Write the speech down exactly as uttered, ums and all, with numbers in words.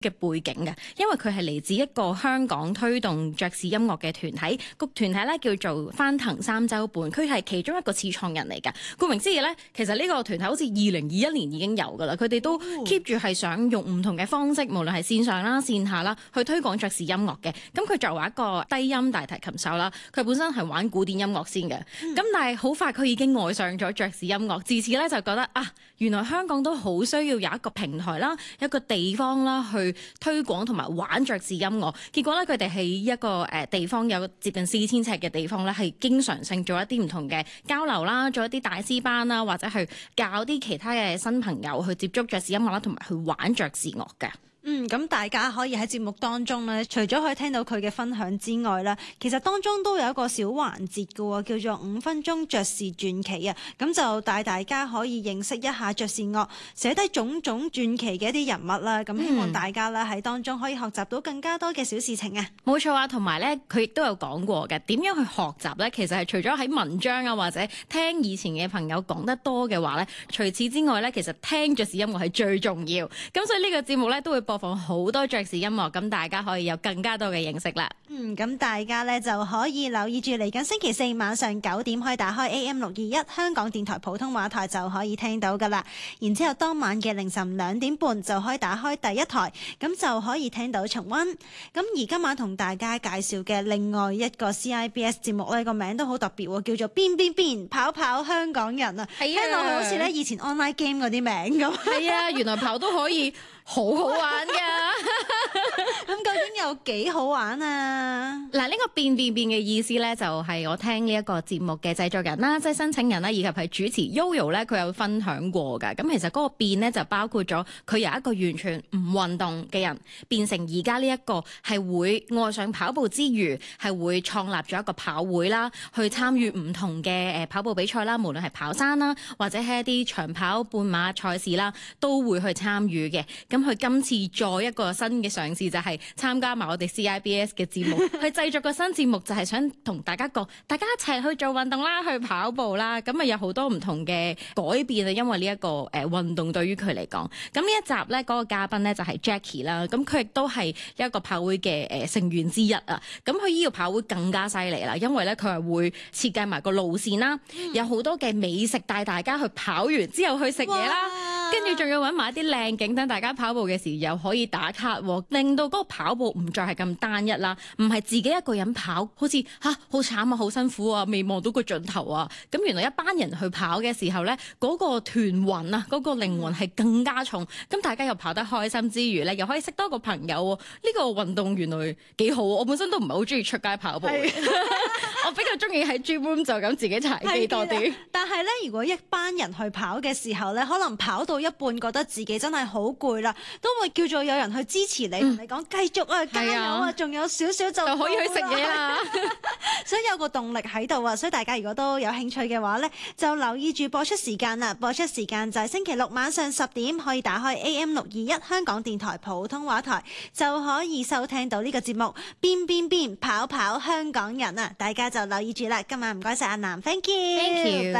嘅背景嘅，因為佢係嚟自一個香港推動爵士音樂嘅團體，個團體咧叫做翻騰三周半，佢係其中一個始創人嚟㗎。顧名思義咧，其實呢個團體好似二零二一年已經有㗎啦，佢哋都 keep 住係想用唔同嘅方式，無論係線上啦、線下啦，去推廣爵士音樂嘅。咁佢作為一個低音大提琴手啦，佢本身係玩古典音樂先嘅，咁、嗯、但係好快佢已經愛上咗爵士音樂，自此咧就覺得啊，原來香港都好需要有一個平台啦，一個地方啦去推廣同埋玩爵士音樂，結果咧佢哋喺一個誒地方有接近四千尺嘅地方咧，係經常性做一啲唔同嘅交流啦，做一啲大師班啦，或者去教啲其他嘅新朋友去接觸爵士音樂啦，同埋去玩爵士樂嘅。 嗯，咁大家可以喺節目當中咧，除咗可以聽到佢嘅分享之外啦，其實當中都有一個小環節嘅喎，叫做五分鐘爵士傳奇啊。咁就帶大家可以認識一下爵士樂，寫低種種傳奇嘅一啲人物啦。咁希望大家咧喺當中可以學習到更加多嘅小事情啊。 冇錯啊，同埋咧佢亦都有講過嘅，點樣去學習咧？其實係除咗喺文章啊或者聽以前嘅朋友講得多嘅話咧，除此之外咧，其實聽爵士音樂係最重要。咁所以呢個節目咧都會播放好多爵士音樂，咁大家可以有更加多嘅認識啦。 嗯，咁大家咧就可以留意住嚟緊星期四晚上九點可以打開 A M 六二一香港電台普通話台就可以聽到噶啦。然之後當晚嘅凌晨兩點半就可以打開第一台，咁就可以聽到重溫。咁而今晚同大家介紹嘅另外一個 C I B S 節目呢，個名都好特別喎，叫做變變變跑跑香港人啊，聽落去好似咧以前 online game 嗰啲名咁。 係啊，原來跑都可以好好玩㗎。 咁究竟有幾好玩啊？ 嗱，呢個變變變嘅意思咧，就係我聽呢一個節目嘅製作人啦，即係申請人啦，以及係主持 Yoyo 咧，佢有分享過㗎。咁其實嗰個變咧就包括咗佢由一個完全唔運動嘅人，變成而家呢一個係會愛上跑步之餘，係會創立咗一個跑會啦，去參與唔同嘅誒跑步比賽啦，無論係跑山啦，或者係一啲長跑、半馬賽事啦，都會去參與嘅。咁佢今次再一個新嘅嘗試就係參加埋我哋 C I B S 嘅節目，去製作個新節目就係想同大家講，大家一齊去做運動啦，去跑步啦，咁啊有好多唔同嘅改變啊，因為呢一個誒運動對於佢嚟講，咁呢一集咧嗰個嘉賓咧就係 Jackie 啦，咁佢亦都係一個跑會嘅誒成員之一啊，咁佢呢個跑會更加犀利啦，因為咧佢係會設計埋個路線啦，嗯、有好多嘅美食帶大家去跑完之後去食嘢啦，跟住仲要揾埋一啲靚景，等大家跑步嘅時又可以打卡，令到嗰個跑步唔再係咁單一啦，唔係自己一個人跑，好似嚇好慘啊，好辛苦啊，未望到個盡頭啊。咁原來一班人去跑嘅時候咧，嗰、嗰個團魂啊，嗰、嗰個靈魂係更加重。咁大家又跑得開心之餘咧，又可以識多個朋友喎。呢、呢個運動原來幾好，我本身都唔係好中意出街跑步嘅，我比較中意喺 gym room 就咁自己踩機多啲。 但係咧，如果一班人去跑嘅時候咧，可能跑到一半覺得自己真係好攰啦，都會叫做有人去支持你，同、嗯、你講繼續啊，加油啊，仲有少少就，就可以去食嘢啦。所以有個動力喺度啊，所以大家如果都有興趣嘅話咧，就留意住播出時間啦。播出時間就係星期六晚上十點，可以打開 A M 六二一香港電台普通話台，就可以收聽到呢個節目。變變變跑跑香港人啊，大家就留意住啦。今晚唔該晒阿南 ，thank you，thank you。